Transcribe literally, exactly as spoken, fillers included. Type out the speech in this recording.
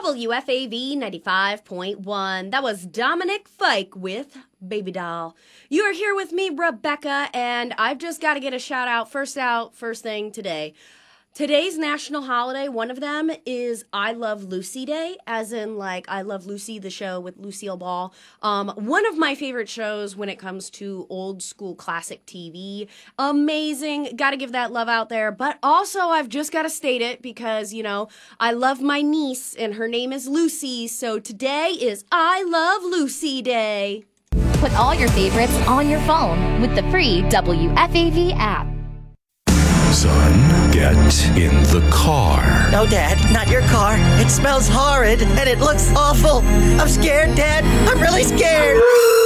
W F A V ninety-five point one. That was Dominic Fike with Baby Doll. You are here with me, Rebecca, and I've just got to get a shout out. First out, first thing today. Today's national holiday, one of them is I Love Lucy Day, as in, like, I Love Lucy, the show with Lucille Ball. Um, one of my favorite shows when it comes to old school classic T V. Amazing. Got to give that love out there. But also, I've just got to state it because, you know, I love my niece, and her name is Lucy, so today is I Love Lucy Day. Put all your favorites on your phone with the free W F A V app. Son, get in the car. No, Dad, not your car. It smells horrid and it looks awful. I'm scared, Dad. I'm really scared.